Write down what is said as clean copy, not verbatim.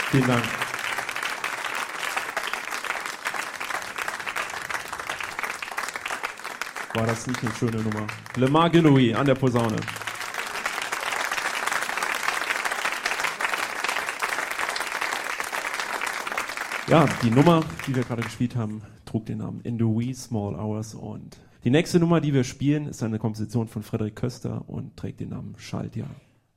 Vielen Dank. War das nicht eine schöne Nummer? Lemar Gilloui an der Posaune. Ja, die Nummer, die wir gerade gespielt haben, trug den Namen In the Wee Small Hours. Und die nächste Nummer, die wir spielen, ist eine Komposition von Frederik Köster und trägt den Namen Schaltjahr.